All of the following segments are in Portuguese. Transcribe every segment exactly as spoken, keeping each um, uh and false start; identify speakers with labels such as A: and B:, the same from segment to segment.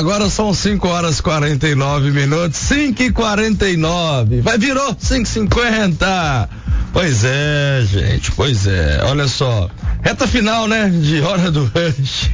A: Agora são cinco horas e quarenta e nove minutos, cinco e quarenta e nove. Vai, virou cinco e cinquenta. Pois é, gente, pois é. Olha só, reta final, né? De hora do rush.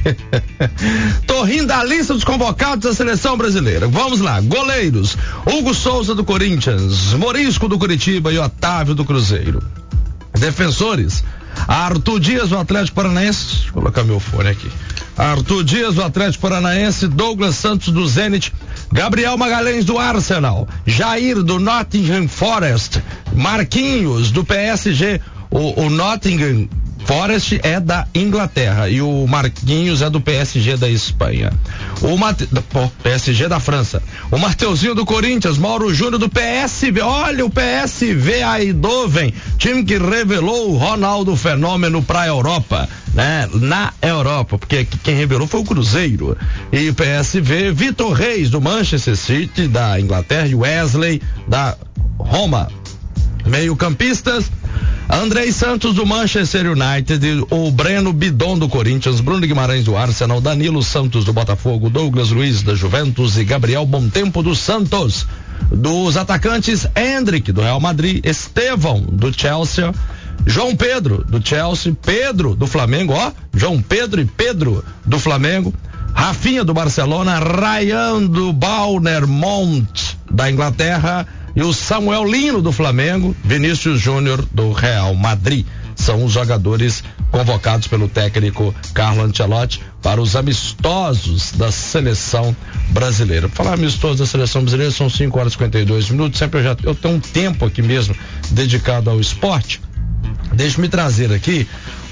A: Tô rindo da lista dos convocados da seleção brasileira. Vamos lá, goleiros: Hugo Souza do Corinthians, Morisco do Curitiba e Otávio do Cruzeiro. Defensores: Arthur Dias do Atlético Paranaense. Deixa eu colocar meu fone aqui. Arthur Dias do Atlético Paranaense, Douglas Santos do Zenit, Gabriel Magalhães do Arsenal, Jair do Nottingham Forest, Marquinhos do P S G. O, o Nottingham Forest é da Inglaterra e o Marquinhos é do P S G da Espanha. O Mate... Pô, P S G da França. O Mateuzinho do Corinthians, Mauro Júnior do P S V. Olha o P S V Eindhoven, time que revelou o Ronaldo Fenômeno pra Europa, né? Na Europa, porque quem revelou foi o Cruzeiro. E o P S V, Vitor Reis do Manchester City da Inglaterra e Wesley da Roma. Meio-campistas: Andrei Santos do Manchester United, o Breno Bidon do Corinthians, Bruno Guimarães do Arsenal, Danilo Santos do Botafogo, Douglas Luiz da Juventus e Gabriel Bontempo do Santos. Dos atacantes: Endrick do Real Madrid, Estevão do Chelsea, João Pedro do Chelsea, Pedro do Flamengo, ó, João Pedro e Pedro do Flamengo, Rafinha do Barcelona, Ryan do Bournemouth da Inglaterra e o Samuel Lino do Flamengo, Vinícius Júnior do Real Madrid. São os jogadores convocados pelo técnico Carlo Ancelotti para os amistosos da seleção brasileira. Pra falar amistosos da seleção brasileira, são cinco horas e cinquenta e dois minutos. Sempre eu já eu tenho um tempo aqui mesmo dedicado ao esporte. Deixa-me trazer aqui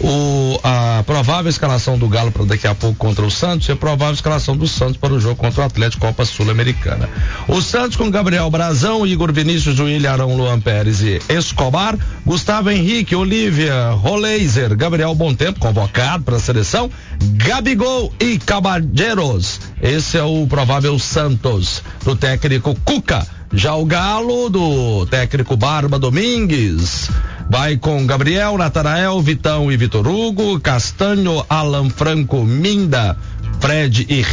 A: o, a provável escalação do Galo para daqui a pouco contra o Santos e a provável escalação do Santos para o jogo contra o Atlético Copa Sul-Americana. O Santos com Gabriel Brazão, Igor Vinícius, William Arão, Luan Pérez e Escobar, Gustavo Henrique, Olívia, Roleiser, Gabriel Bontempo, convocado para a seleção, Gabigol e Caballeros. Esse é o provável Santos do técnico Cuca. Já o Galo do técnico Barba Domingues vai com Gabriel, Natanael, Vitão e Vitor Hugo, Castanho, Alan Franco, Minda, Fred e